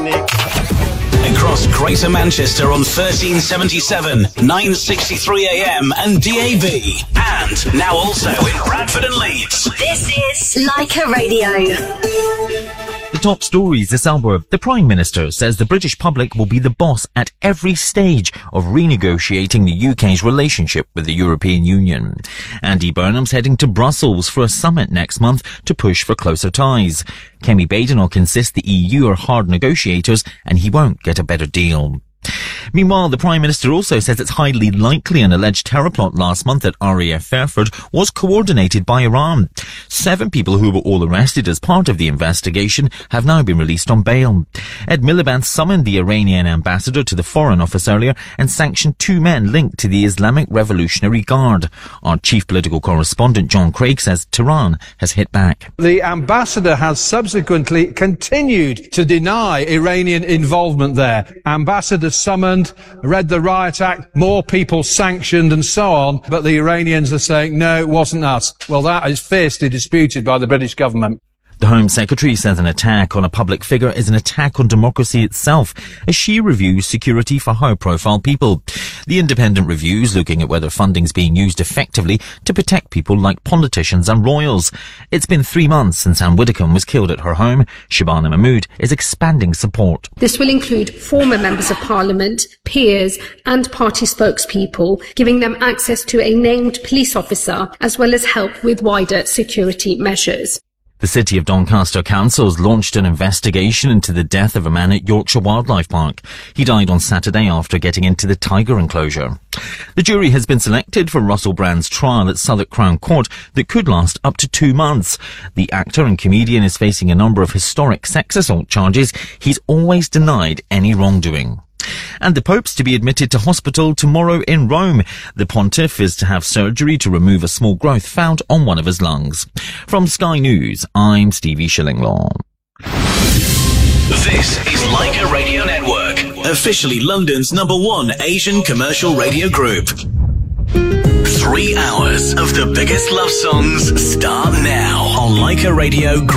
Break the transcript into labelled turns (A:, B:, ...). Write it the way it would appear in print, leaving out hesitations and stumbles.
A: Across Greater Manchester on 1377, 963 AM and DAB. And now also in Bradford and Leeds.
B: This is Leica Radio.
C: The top stories this hour. The Prime Minister says the British public will be the boss at every stage of renegotiating the UK's relationship with the European Union. Andy Burnham's heading to Brussels for a summit next month to push for closer ties. Kemi Badenoch insists the EU are hard negotiators and he won't get a better deal. Meanwhile, the Prime Minister also says it's highly likely an alleged terror plot last month at RAF Fairford was coordinated by Iran. 7 people who were all arrested as part of the investigation have now been released on bail. Ed Miliband summoned the Iranian ambassador to the Foreign Office earlier and sanctioned 2 men linked to the Islamic Revolutionary Guard. Our chief political correspondent John Craig says Tehran has hit back.
D: The ambassador has subsequently continued to deny Iranian involvement there. Ambassador summoned, read the Riot Act, more people sanctioned and so on, but the Iranians are saying, no, it wasn't us. Well, that is fiercely disputed by the British government.
C: The Home Secretary says an attack on a public figure is an attack on democracy itself, as she reviews security for high-profile people. The independent review's looking at whether funding's being used effectively to protect people like politicians and royals. It's been 3 months since Anne Widdecombe was killed at her home. Shabana Mahmood is expanding support.
E: This will include former members of Parliament, peers and party spokespeople, giving them access to a named police officer, as well as help with wider security measures.
C: The City of Doncaster Council's launched an investigation into the death of a man at Yorkshire Wildlife Park. He died on Saturday after getting into the tiger enclosure. The jury has been selected for Russell Brand's trial at Southwark Crown Court that could last up to 2 months. The actor and comedian is facing a number of historic sex assault charges. He's always denied any wrongdoing. And the Pope's to be admitted to hospital tomorrow in Rome. The Pontiff is to have surgery to remove a small growth found on one of his lungs. From Sky News, I'm Stevie Shillinglaw.
A: This is Leica Radio Network, officially London's #1 Asian commercial radio group. 3 hours of the biggest love songs start now on Leica Radio.